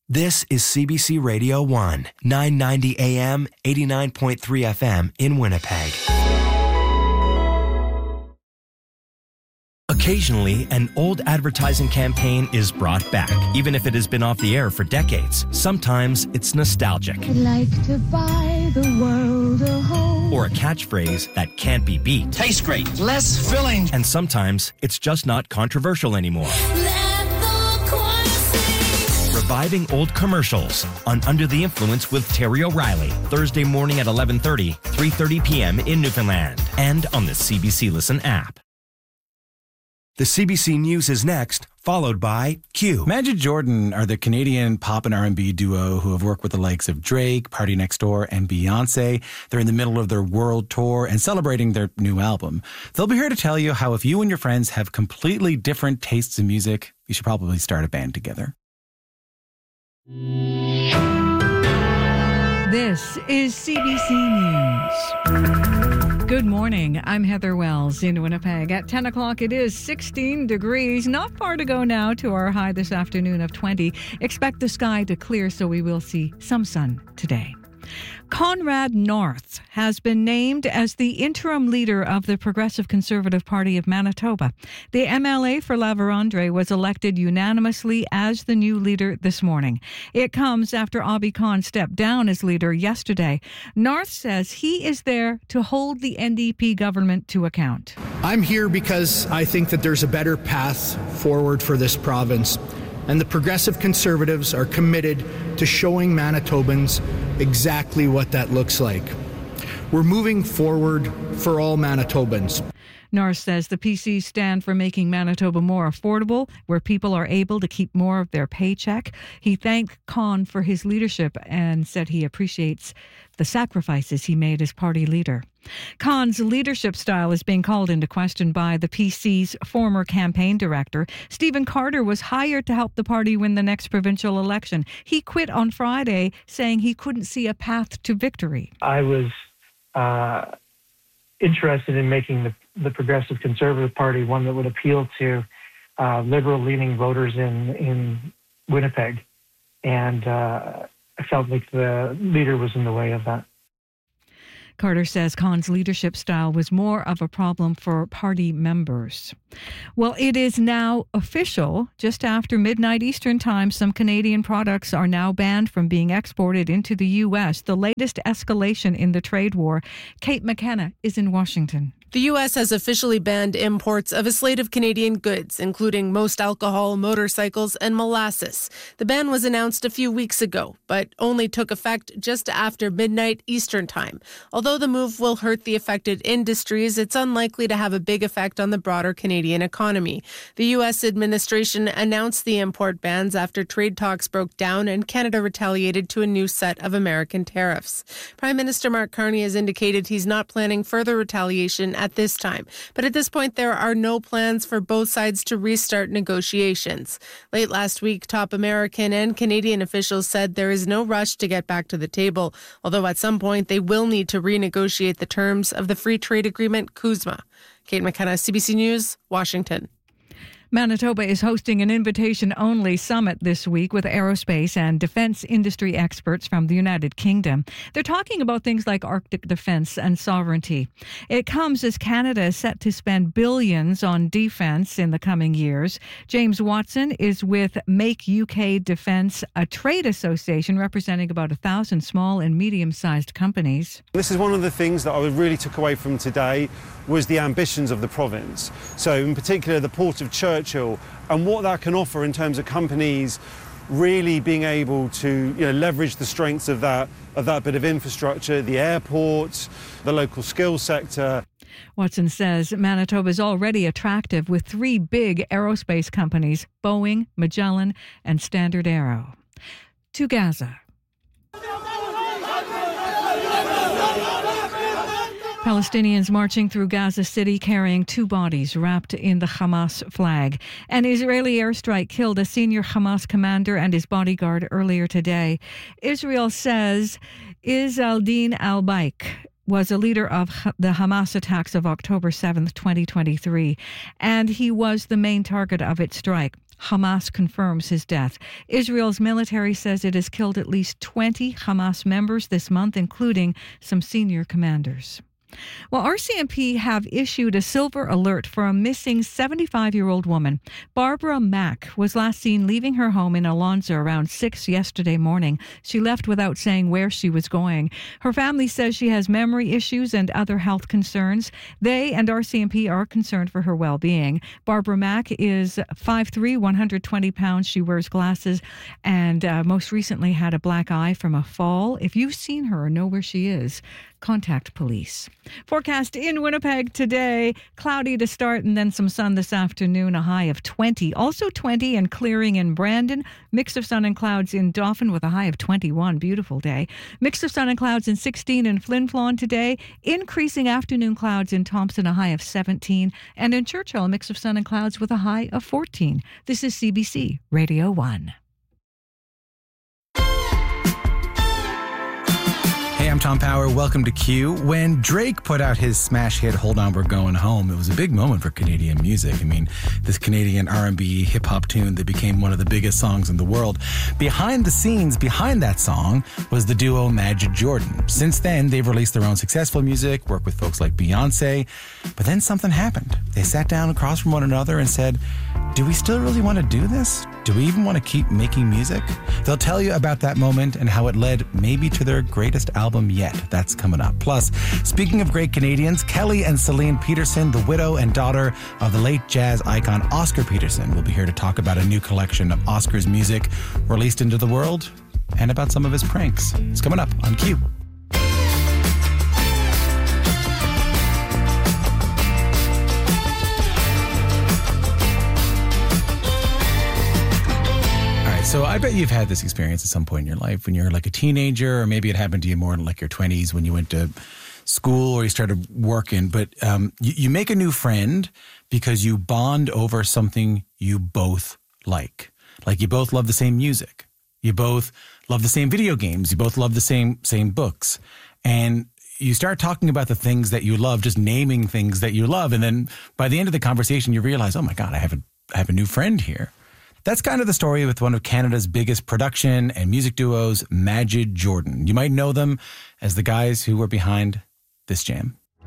This is CBC Radio 1, 990 AM, 89.3 FM in Winnipeg. Occasionally, an old advertising campaign is brought back, even if it has been off the air for decades. Sometimes it's nostalgic. I'd like to buy the world a home. Or a catchphrase that can't be beat. Tastes great. Less filling. And sometimes it's just not controversial anymore. Reviving old commercials on Under the Influence with Terry O'Reilly, Thursday morning at 11:30, 3:30 p.m. in Newfoundland, and on the CBC Listen app. The CBC News is next, followed by Q. Magic Jordan are the Canadian pop and R&B duo who have worked with the likes of Drake, Party Next Door, and Beyonce. They're in the middle of their world tour and celebrating their new album. They'll be here to tell you how if you and your friends have completely different tastes in music, you should probably start a band together. This is CBC News. Good morning. I'm Heather Wells in Winnipeg. At 10 o'clock, it is 16 degrees. Not far to go now to our high this afternoon of 20. Expect the sky to clear, so we will see some sun today. Conrad North has been named as the interim leader of the Progressive Conservative Party of Manitoba. The MLA for La Vérendrye was elected unanimously as the new leader this morning. It comes after Abhi Khan stepped down as leader yesterday. North says he is there to hold the NDP government to account. I'm here because I think that there's a better path forward for this province. And the Progressive Conservatives are committed to showing Manitobans exactly what that looks like. We're moving forward for all Manitobans. North says the PCs stand for making Manitoba more affordable, where people are able to keep more of their paycheck. He thanked Khan for his leadership and said he appreciates the sacrifices he made as party leader. Khan's leadership style is being called into question by the PC's former campaign director. Stephen Carter was hired to help the party win the next provincial election. He quit on Friday, saying he couldn't see a path to victory. I was interested in making the Progressive Conservative Party one that would appeal to liberal-leaning voters in Winnipeg. And I felt like the leader was in the way of that. Carter says Khan's leadership style was more of a problem for party members. Well, it is now official. Just after midnight Eastern Time, some Canadian products are now banned from being exported into the U.S., the latest escalation in the trade war. Kate McKenna is in Washington. The U.S. has officially banned imports of a slate of Canadian goods, including most alcohol, motorcycles, and molasses. The ban was announced a few weeks ago, but only took effect just after midnight Eastern Time. Although the move will hurt the affected industries, it's unlikely to have a big effect on the broader Canadian economy. The U.S. administration announced the import bans after trade talks broke down and Canada retaliated to a new set of American tariffs. Prime Minister Mark Carney has indicated he's not planning further retaliation at this time. But at this point, there are no plans for both sides to restart negotiations. Late last week, top American and Canadian officials said there is no rush to get back to the table, although at some point they will need to renegotiate the terms of the free trade agreement CUSMA. Kate McKenna, CBC News, Washington. Manitoba is hosting an invitation-only summit this week with aerospace and defense industry experts from the United Kingdom. They're talking about things like Arctic defense and sovereignty. It comes as Canada is set to spend billions on defense in the coming years. James Watson is with Make UK Defence, a trade association representing about 1,000 small and medium-sized companies. This is one of the things that I really took away from today was the ambitions of the province. So in particular, the Port of Churchill and what that can offer in terms of companies really being able to leverage the strengths of that bit of infrastructure, the airport, the local skills sector. Watson says Manitoba is already attractive with 3 big aerospace companies, Boeing, Magellan, and Standard Aero. To Gaza. Palestinians marching through Gaza City carrying 2 bodies wrapped in the Hamas flag. An Israeli airstrike killed a senior Hamas commander and his bodyguard earlier today. Israel says Izz al-Din al-Baik was a leader of the Hamas attacks of October 7th, 2023, and he was the main target of its strike. Hamas confirms his death. Israel's military says it has killed at least 20 Hamas members this month, including some senior commanders. Well, RCMP have issued a silver alert for a missing 75-year-old woman. Barbara Mack was last seen leaving her home in Alonzo around 6 yesterday morning. She left without saying where she was going. Her family says she has memory issues and other health concerns. They and RCMP are concerned for her well-being. Barbara Mack is 5'3", 120 pounds. She wears glasses and most recently had a black eye from a fall. If you've seen her or know where she is, contact police. Forecast in Winnipeg today, cloudy to start and then some sun this afternoon, a high of 20. Also 20 and clearing in Brandon. Mix of sun and clouds in Dauphin with a high of 21. Beautiful day. Mix of sun and clouds in 16 in Flin Flon today. Increasing afternoon clouds in Thompson, a high of 17. And in Churchill, a mix of sun and clouds with a high of 14. This is CBC Radio 1. Hey, I'm Tom Power. Welcome to Q. When Drake put out his smash hit, Hold On, We're Going Home, it was a big moment for Canadian music. I mean, this Canadian R&B hip-hop tune that became one of the biggest songs in the world. Behind the scenes, behind that song, was the duo Majid Jordan. Since then, they've released their own successful music, worked with folks like Beyonce. But then something happened. They sat down across from one another and said, do we still really want to do this? Do we even want to keep making music? They'll tell you about that moment and how it led maybe to their greatest album yet. That's coming up. Plus, speaking of great Canadians, Kelly and Celine Peterson, the widow and daughter of the late jazz icon Oscar Peterson, will be here to talk about a new collection of Oscar's music released into the world and about some of his pranks. It's coming up on Q. So I bet you've had this experience at some point in your life when you're like a teenager, or maybe it happened to you more in like your 20s when you went to school or you started working. But you make a new friend because you bond over something you both like. Like you both love the same music. You both love the same video games. You both love the same books. And you start talking about the things that you love, just naming things that you love. And then by the end of the conversation, you realize, oh my God, I have a new friend here. That's kind of the story with one of Canada's biggest production and music duos, Majid Jordan. You might know them as the guys who were behind this jam.